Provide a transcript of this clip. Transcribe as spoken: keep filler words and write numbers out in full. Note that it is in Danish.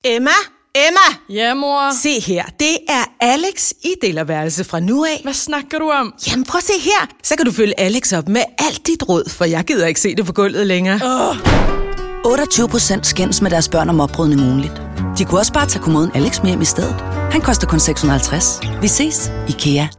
Emma? Emma! Ja, mor? Se her, det er Alex i delerværelse fra nu af. Hvad snakker du om? Jamen prøv at se her, så kan du følge Alex op med alt dit råd, for jeg gider ikke se det på gulvet længere. Åh! otteogtyve procent skændes med deres børn om oprydning ugenligt. De kunne også bare tage kommoden Alex med hjem i stedet. Han koster kun seks hundrede og halvtreds. Vi ses, IKEA.